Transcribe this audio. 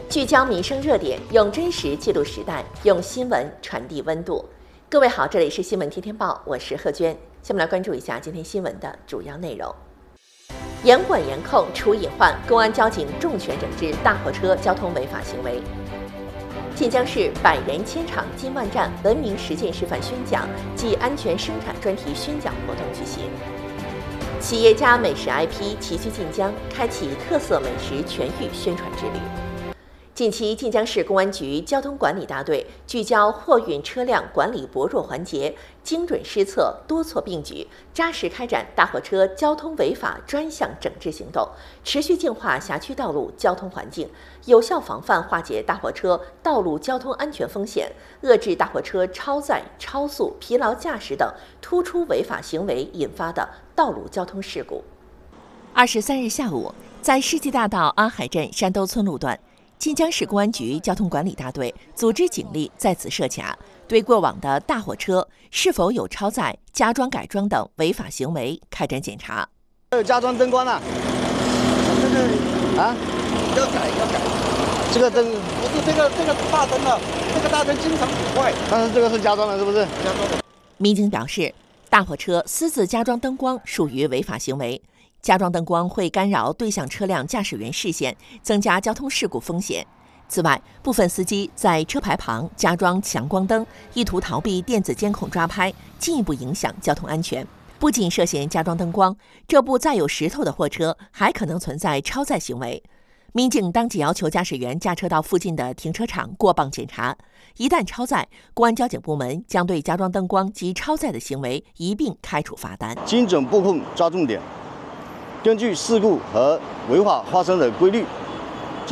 聚焦民生热点，用真实记录时代，用新闻传递温度。各位好，这里是新闻天天报，我是贺娟。下面来关注一下今天新闻的主要内容。严管严控除隐患，公安交警重拳整治大货车交通违法行为。晋江市百人千场金万站文明实践示范宣讲暨安全生产专题宣讲活动举行。企业家美食 IP 齐聚晋江，开启特色美食全域宣传之旅。近期，晋江市公安局交通管理大队聚焦货运车辆管理薄弱环节，精准施策，多措并举，扎实开展大货车交通违法专项整治行动，持续净化辖区道路交通环境，有效防范化解大货车道路交通安全风险，遏制大货车超载、超速、疲劳驾驶等突出违法行为引发的道路交通事故。23日下午，在世纪大道阿海镇山兜村路段，晋江市公安局交通管理大队组织警力在此设卡，对过往的大货车是否有超载、加装改装等违法行为开展检查。 还有加装灯光啊？ 这个啊？ 要改。 这个灯不是这个大灯啊，这个大灯经常腐坏。 但是这个是加装的，是不是？ 加装的。 民警表示，大货车私自加装灯光属于违法行为。加装灯光会干扰对向车辆驾驶员视线，增加交通事故风险。此外，部分司机在车牌旁加装强光灯，意图逃避电子监控抓拍，进一步影响交通安全。不仅涉嫌加装灯光，这部载有石头的货车还可能存在超载行为。民警当即要求驾驶员驾车到附近的停车场过磅检查，一旦超载，公安交警部门将对加装灯光及超载的行为一并开处罚单。 精准布控抓重点，根据事故和违法发生的规律，